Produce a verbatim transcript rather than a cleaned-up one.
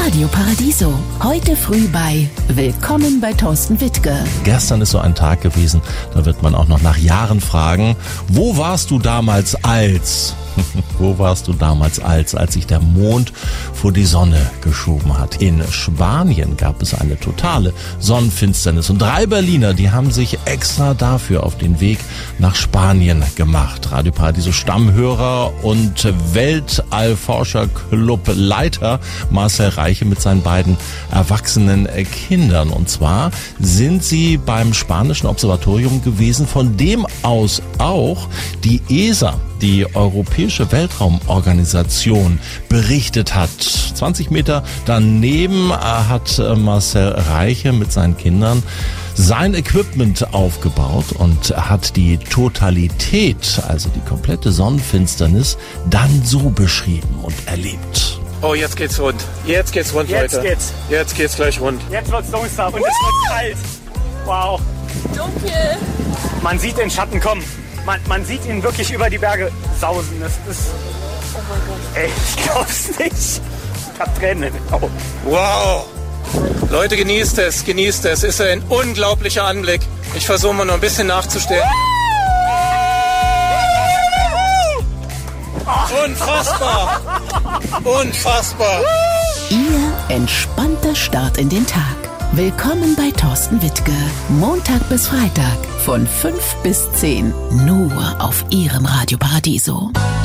Radio Paradiso. Heute früh bei Willkommen bei Thorsten Wittke. Gestern ist so ein Tag gewesen, da wird man auch noch nach Jahren fragen, wo warst du damals als... Wo warst du damals als, als sich der Mond vor die Sonne geschoben hat? In Spanien gab es eine totale Sonnenfinsternis und drei Berliner, die haben sich extra dafür auf den Weg nach Spanien gemacht. Radio Paradiso Stammhörer und Weltallforscher-Club-Leiter Marcel Reiche mit seinen beiden erwachsenen Kindern. Und zwar sind sie beim spanischen Observatorium gewesen, von dem aus auch die E S A, die Europäische Weltraumorganisation, berichtet hat. zwanzig Meter daneben hat Marcel Reiche mit seinen Kindern sein Equipment aufgebaut und hat die Totalität, also die komplette Sonnenfinsternis, dann so beschrieben und erlebt. Oh, jetzt geht's rund. Jetzt geht's rund, jetzt Leute. Geht's. Jetzt geht's gleich rund. Jetzt wird's dunkel und es wird kalt. Wow. Dunkel. Man sieht den Schatten kommen. Man, man sieht ihn wirklich über die Berge sausen. Das ist... Oh mein Gott. Ey, ich glaub's nicht. Ich hab Tränen in den Augen. Wow. Leute, genießt es, genießt es. Ist ein unglaublicher Anblick. Ich versuche mal noch ein bisschen nachzustellen. Unfassbar. Unfassbar. Ihr entspannter Start in den Tag. Willkommen bei Thorsten Wittke. Montag bis Freitag von fünf bis zehn. Nur auf Ihrem Radio Paradiso.